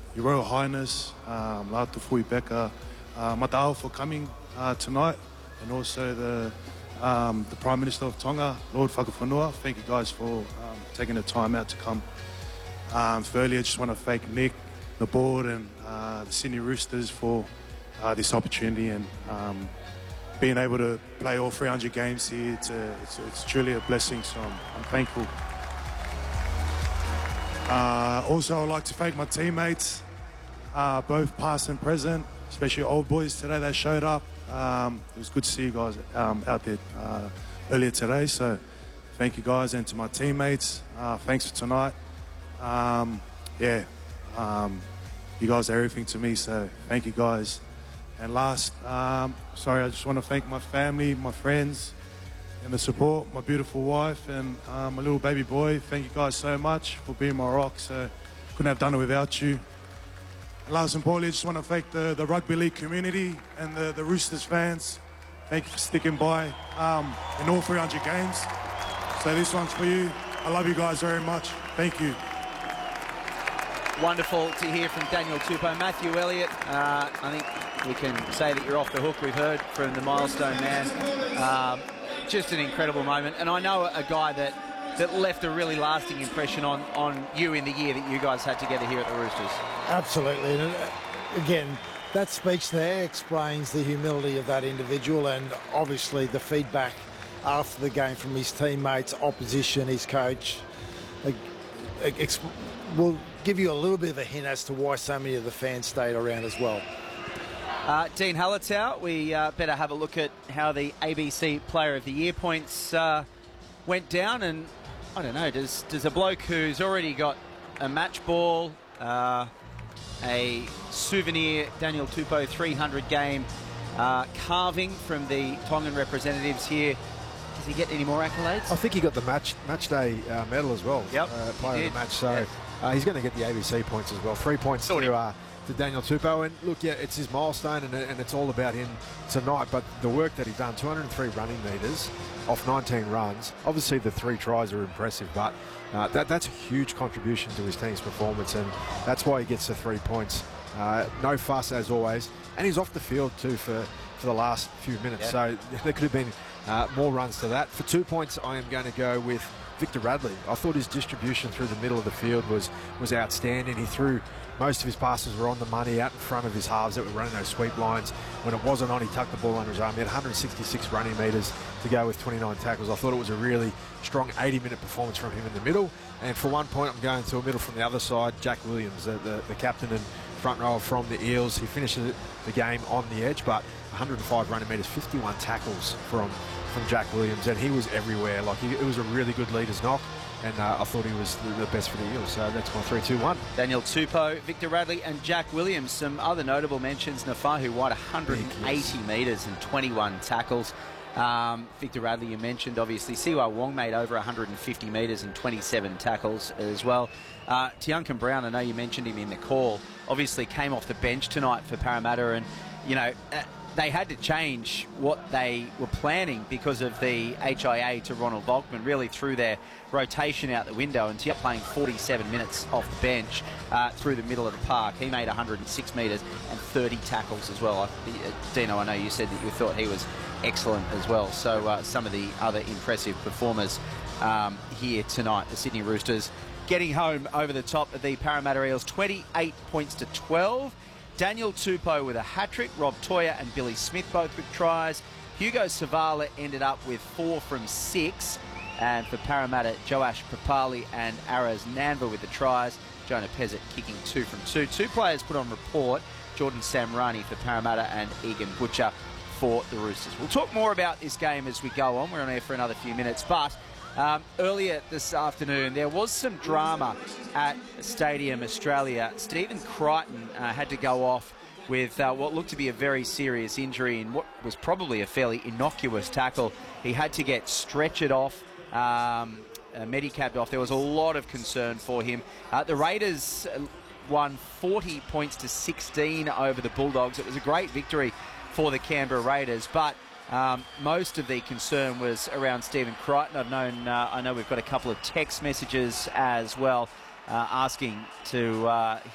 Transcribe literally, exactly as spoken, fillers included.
Your Royal Highness, um, La Tufui Beka, uh, Matao for coming uh, tonight, and also the um, the Prime Minister of Tonga, Lord Whakawhanua. Thank you guys for um, taking the time out to come. Um, thirdly, I just want to thank Nick, the board, and uh, the Sydney Roosters for uh, this opportunity and um, being able to play all three hundred games here. It's, a, it's, it's truly a blessing, so I'm, I'm thankful. Uh, also, I'd like to thank my teammates, uh, both past and present, especially old boys today that showed up. Um, it was good to see you guys um, out there uh, earlier today, so thank you guys, and to my teammates, uh, thanks for tonight. Um, yeah, um, you guys are everything to me, so thank you guys. And last, um, sorry, I just want to thank my family, my friends, and the support, my beautiful wife and um, my little baby boy. Thank you guys so much for being my rock, so couldn't have done it without you. And last and importantly, I just want to thank the, the rugby league community and the, the Roosters fans. Thank you for sticking by um, in all three hundred games. So this one's for you. I love you guys very much. Thank you. Wonderful to hear from Daniel Tupou. Matthew Elliott, uh, I think we can say that you're off the hook. We've heard from the milestone man. Um, just an incredible moment. And I know a guy that, that left a really lasting impression on, on you in the year that you guys had together here at the Roosters. Absolutely. And again, that speech there explains the humility of that individual, and obviously the feedback after the game from his teammates, opposition, his coach, will give you a little bit of a hint as to why so many of the fans stayed around as well. Uh, Dean Hallertau, we uh, better have a look at how the A B C Player of the Year points uh, went down. And I don't know, does, does a bloke who's already got a match ball, uh, a souvenir Daniel Tupou three hundred game uh, carving from the Tongan representatives here, does he get any more accolades? I think he got the match match day uh, medal as well. Yep, uh, player of the match. So yep. uh, he's going to get the A B C points as well. Three points to, uh, to Daniel Tupou. And look, yeah, it's his milestone, and, and it's all about him tonight. But the work that he's done, two hundred three running metres off nineteen runs. Obviously, the three tries are impressive, but uh, that that's a huge contribution to his team's performance, and that's why he gets the three points. Uh, no fuss as always, and he's off the field too for for the last few minutes. Yeah. So there could have been uh, more runs to that. For two points, I am going to go with Victor Radley. I thought his distribution through the middle of the field was was outstanding. He threw most of his passes were on the money, out in front of his halves that were running those sweep lines. When it wasn't on, he tucked the ball under his arm. He had one hundred sixty-six running metres to go with twenty-nine tackles. I thought it was a really strong eighty minute performance from him in the middle. And for one point, I'm going to a middle from the other side, Jack Williams, the, the, the captain and front rower from the Eels. He finishes the game on the edge, but one hundred five running metres, fifty-one tackles from from Jack Williams, and he was everywhere. Like, he, it was a really good leader's knock, and uh, I thought he was the, the best for the Eels. So that's my three two one. Daniel Tupou, Victor Radley and Jack Williams. Some other notable mentions: Nafahu White, one hundred eighty metres and twenty-one tackles. Um, Victor Radley, you mentioned, obviously. Siwa Wong made over one hundred fifty metres and twenty-seven tackles as well. Uh, Tiuncan Brown, I know you mentioned him in the call, obviously came off the bench tonight for Parramatta, and, you know, uh, they had to change what they were planning because of the H I A to Ronald Volkman, really threw their rotation out the window, and Tia playing forty-seven minutes off the bench uh, through the middle of the park. He made one hundred six metres and thirty tackles as well. I, Dino, I know you said that you thought he was excellent as well. So uh, some of the other impressive performers um, here tonight, the Sydney Roosters getting home over the top of the Parramatta Eels, twenty-eight points to twelve. Daniel Tupou with a hat-trick, Rob Toya and Billy Smith both with tries. Hugo Savala ended up with four from six. And for Parramatta, Joash Papali and Araz Nanva with the tries. Jonah Pezzett kicking two from two. Two players put on report, Jordan Samrani for Parramatta and Egan Butcher for the Roosters. We'll talk more about this game as we go on. We're on air for another few minutes, but Um, earlier this afternoon, there was some drama at Stadium Australia. Stephen Crichton uh, had to go off with uh, what looked to be a very serious injury in what was probably a fairly innocuous tackle. He had to get stretchered off, um, uh, medicapped off. There was a lot of concern for him. Uh, the Raiders won forty points to sixteen over the Bulldogs. It was a great victory for the Canberra Raiders, but Um, most of the concern was around Stephen Crichton. I've known, uh, I know we've got a couple of text messages as well uh, asking to uh,